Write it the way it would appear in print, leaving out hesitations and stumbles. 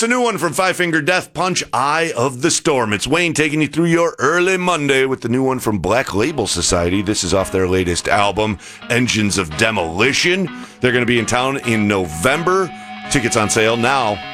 It's a new one from Five Finger Death Punch, Eye of the Storm. It's Wayne taking you through your early Monday with the new one from Black Label Society. This is off their latest album, Engines of Demolition. They're going to be in town in November. Tickets on sale now